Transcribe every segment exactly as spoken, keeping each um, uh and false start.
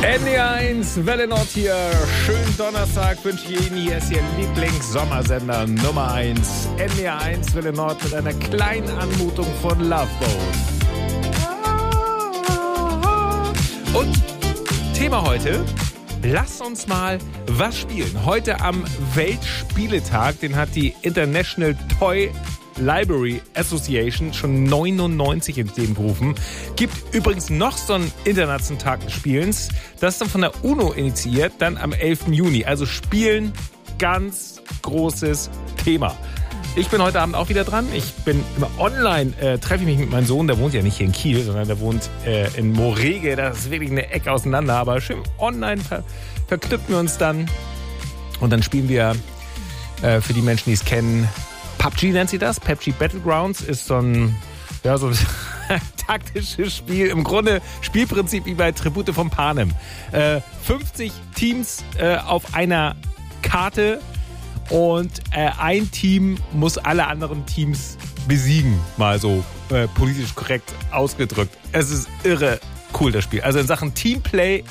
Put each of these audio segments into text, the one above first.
N D eins, Welle Nord hier. Schönen Donnerstag wünsche ich Ihnen. Hier ist Ihr Lieblings-Sommersender Nummer eins. N D eins, Welle Nord mit einer kleinen Anmutung von Love Boat. Und Thema heute, lasst uns mal was spielen. Heute am Weltspieletag, den hat die International Toy Library Association schon neunundneunzig ins Leben gerufen. Gibt übrigens noch so einen internationalen Tag des Spielens. Das ist dann von der UNO initiiert, dann am elften Juni. Also Spielen, ganz großes Thema. Ich bin heute Abend auch wieder dran. Ich bin immer online, äh, treffe ich mich mit meinem Sohn. Der wohnt ja nicht hier in Kiel, sondern der wohnt äh, in Morege. Das ist wirklich eine Ecke auseinander. Aber schön online ver- verknüpfen wir uns dann. Und dann spielen wir, äh, für die Menschen, die es kennen, P U B G nennt sie das. P U B G Battlegrounds ist so ein, ja, so ein taktisches Spiel. Im Grunde Spielprinzip wie bei Tribute von Panem. Äh, fünfzig Teams äh, auf einer Karte und äh, ein Team muss alle anderen Teams besiegen. Mal so äh, politisch korrekt ausgedrückt. Es ist irre cool, das Spiel. Also in Sachen Teamplay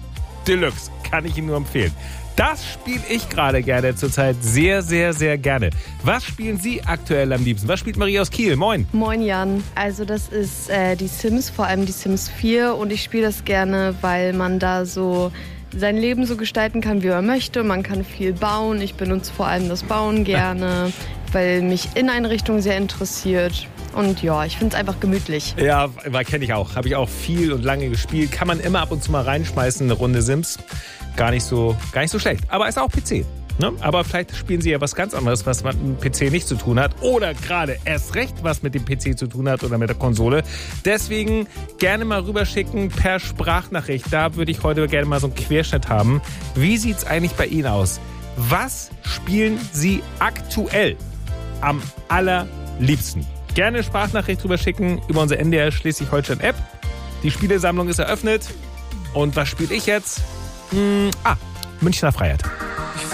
Deluxe kann ich Ihnen nur empfehlen. Das spiele ich gerade gerne zurzeit sehr, sehr, sehr gerne. Was spielen Sie aktuell am liebsten? Was spielt Maria aus Kiel? Moin. Moin Jan. Also das ist äh, die Sims, vor allem die Sims vier. Und ich spiele das gerne, weil man da so sein Leben so gestalten kann, wie man möchte. Man kann viel bauen. Ich benutze vor allem das Bauen gerne, weil mich Inneneinrichtung sehr interessiert. Und ja, ich finde es einfach gemütlich. Ja, kenne ich auch. Habe ich auch viel und lange gespielt. Kann man immer ab und zu mal reinschmeißen, eine Runde Sims. Gar nicht so, gar nicht so schlecht. Aber ist auch P C. Ne? Aber vielleicht spielen Sie ja was ganz anderes, was mit dem P C nicht zu tun hat. Oder gerade erst recht, was mit dem P C zu tun hat oder mit der Konsole. Deswegen gerne mal rüberschicken per Sprachnachricht. Da würde ich heute gerne mal so einen Querschnitt haben. Wie sieht es eigentlich bei Ihnen aus? Was spielen Sie aktuell am allerliebsten? Gerne Sprachnachricht rüberschicken über unsere N D R Schleswig-Holstein-App. Die Spielesammlung ist eröffnet. Und was spiele ich jetzt? Hm, ah, Münchner Freiheit.